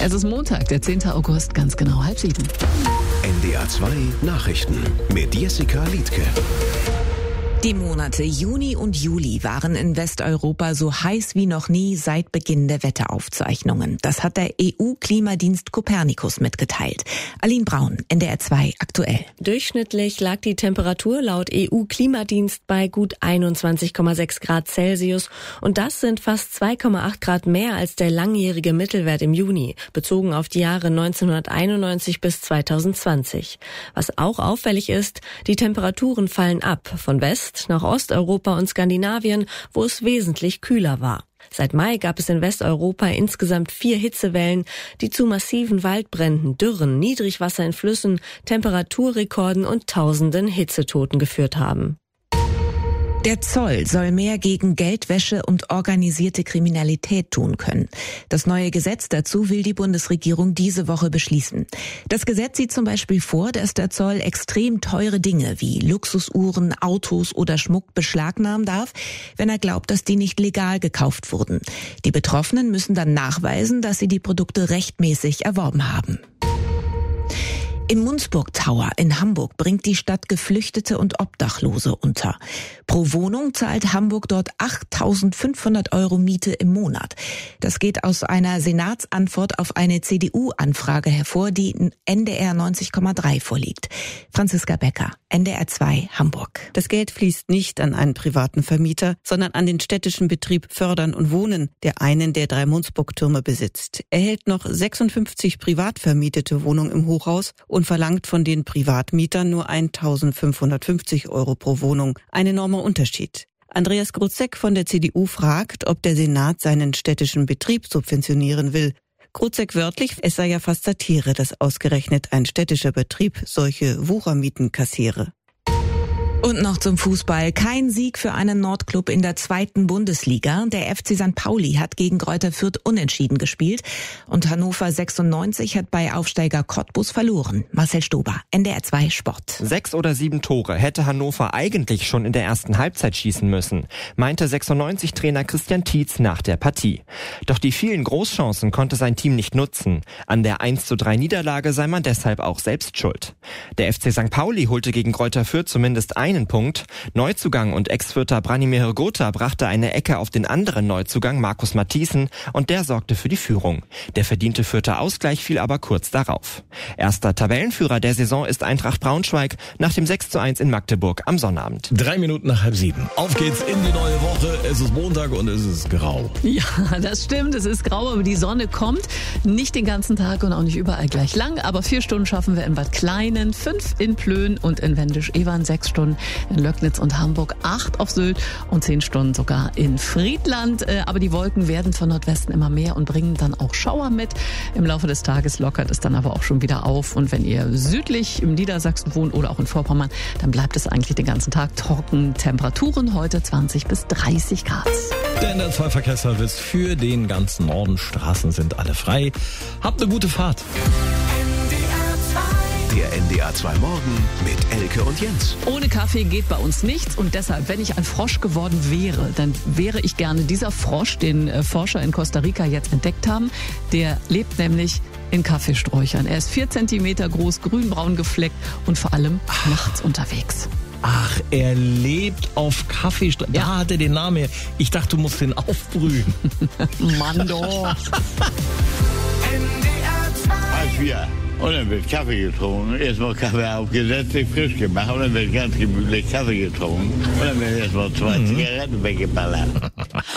Es ist Montag, der 10. August, ganz genau 6:30. NDR 2 Nachrichten mit Jessica Liedtke. Die Monate Juni und Juli waren in Westeuropa so heiß wie noch nie seit Beginn der Wetteraufzeichnungen. Das hat der EU-Klimadienst Copernicus mitgeteilt. Aline Braun, NDR 2 aktuell. Durchschnittlich lag die Temperatur laut EU-Klimadienst bei gut 21,6 Grad Celsius und das sind fast 2,8 Grad mehr als der langjährige Mittelwert im Juni, bezogen auf die Jahre 1991 bis 2020. Was auch auffällig ist, die Temperaturen fallen ab, von West nach Osteuropa und Skandinavien, wo es wesentlich kühler war. Seit Mai gab es in Westeuropa insgesamt 4 Hitzewellen, die zu massiven Waldbränden, Dürren, Niedrigwasser in Flüssen, Temperaturrekorden und Tausenden Hitzetoten geführt haben. Der Zoll soll mehr gegen Geldwäsche und organisierte Kriminalität tun können. Das neue Gesetz dazu will die Bundesregierung diese Woche beschließen. Das Gesetz sieht zum Beispiel vor, dass der Zoll extrem teure Dinge wie Luxusuhren, Autos oder Schmuck beschlagnahmen darf, wenn er glaubt, dass die nicht legal gekauft wurden. Die Betroffenen müssen dann nachweisen, dass sie die Produkte rechtmäßig erworben haben. Im Munzburg Tower in Hamburg bringt die Stadt Geflüchtete und Obdachlose unter. Pro Wohnung zahlt Hamburg dort 8.500 € Miete im Monat. Das geht aus einer Senatsantwort auf eine CDU-Anfrage hervor, die in NDR 90,3 vorliegt. Franziska Becker, NDR 2 Hamburg. Das Geld fließt nicht an einen privaten Vermieter, sondern an den städtischen Betrieb Fördern und Wohnen, der einen der 3 Munzburg-Türme besitzt. Er hält noch 56 privat vermietete Wohnungen im Hochhaus und verlangt von den Privatmietern nur 1.550 € pro Wohnung. Ein enormer Unterschied. Andreas Gruzek von der CDU fragt, ob der Senat seinen städtischen Betrieb subventionieren will. Gruzek wörtlich, es sei ja fast Satire, dass ausgerechnet ein städtischer Betrieb solche Wuchermieten kassiere. Und noch zum Fußball. Kein Sieg für einen Nordklub in der 2. Bundesliga. Der FC St. Pauli hat gegen Greuther Fürth unentschieden gespielt und Hannover 96 hat bei Aufsteiger Cottbus verloren. Marcel Stober, NDR 2 Sport. 6 oder 7 Tore hätte Hannover eigentlich schon in der ersten Halbzeit schießen müssen, meinte 96-Trainer Christian Tietz nach der Partie. Doch die vielen Großchancen konnte sein Team nicht nutzen. An der 1:3 Niederlage sei man deshalb auch selbst schuld. Der FC St. Pauli holte gegen Greuther Fürth zumindest einen Punkt. Neuzugang und Ex-Fürther Branimir Hrgota brachte eine Ecke auf den anderen Neuzugang Markus Matthiesen und der sorgte für die Führung. Der verdiente Fürther Ausgleich fiel aber kurz darauf. Erster Tabellenführer der Saison ist Eintracht Braunschweig nach dem 6:1 in Magdeburg am Sonnabend. 3 Minuten nach 6:30. Auf geht's in die neue Woche. Es ist Montag und es ist grau. Ja, das stimmt. Es ist grau, aber die Sonne kommt. Nicht den ganzen Tag und auch nicht überall gleich lang. Aber 4 Stunden schaffen wir in Bad Kleinen, 5 in Plön und in Wendisch-Evern, 6 Stunden in Löcknitz und Hamburg, 8 auf Sylt und 10 Stunden sogar in Friedland. Aber die Wolken werden von Nordwesten immer mehr und bringen dann auch Schauer mit. Im Laufe des Tages lockert es dann aber auch schon wieder auf. Und wenn ihr südlich im Niedersachsen wohnt oder auch in Vorpommern, dann bleibt es eigentlich den ganzen Tag trocken. Temperaturen heute 20 bis 30 Grad. Der NDR 2 Verkehrsservice für den ganzen Norden. Straßen sind alle frei. Habt eine gute Fahrt. Der NDR 2 Morgen mit Elke und Jens. Ohne Kaffee geht bei uns nichts und deshalb, wenn ich ein Frosch geworden wäre, dann wäre ich gerne dieser Frosch, den Forscher in Costa Rica jetzt entdeckt haben. Der lebt nämlich in Kaffeesträuchern. Er ist 4 Zentimeter groß, grünbraun gefleckt und vor allem nachts unterwegs. Ach, er lebt auf Kaffeesträuchern. Da hat er den Namen her. Ich dachte, du musst den aufbrühen. Mann doch. Ja. Und dann wird Kaffee getrunken. Erstmal Kaffee aufgesetzt, frisch gemacht. Und dann wird ganz gemütlich Kaffee getrunken. Und dann werden erstmal 2 Zigaretten weggeballert.